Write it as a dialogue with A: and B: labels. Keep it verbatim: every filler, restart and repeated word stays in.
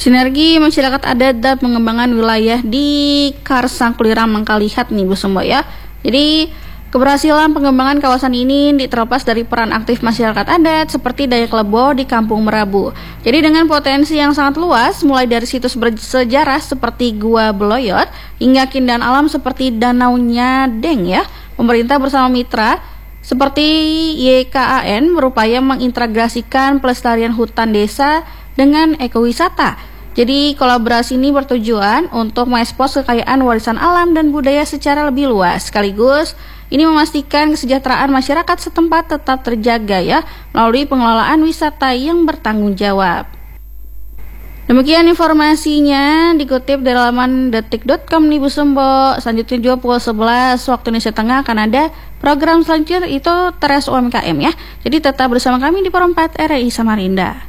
A: Sinergi masyarakat adat dan pengembangan wilayah di Karsang Kulirang Mangkalihat nih Bu Sumbo ya. Jadi keberhasilan pengembangan kawasan ini terlepas dari peran aktif masyarakat adat seperti Dayak Lebo di Kampung Merabu. Jadi dengan potensi yang sangat luas, mulai dari situs bersejarah seperti Gua Beloyot hingga keindahan alam seperti Danau Nyadeng ya, pemerintah bersama mitra seperti Y K A N berupaya mengintegrasikan pelestarian hutan desa dengan ekowisata. Jadi kolaborasi ini bertujuan untuk mengekspos kekayaan warisan alam dan budaya secara lebih luas. Sekaligus ini memastikan kesejahteraan masyarakat setempat tetap terjaga ya melalui pengelolaan wisata yang bertanggung jawab. Demikian informasinya dikutip dari laman detik dot com nih Bu Sumbo. Selanjutnya juga pukul sebelas waktu Indonesia Tengah akan ada program selanjutnya itu Teras U M K M ya. Jadi tetap bersama kami di Forum empat R I Samarinda.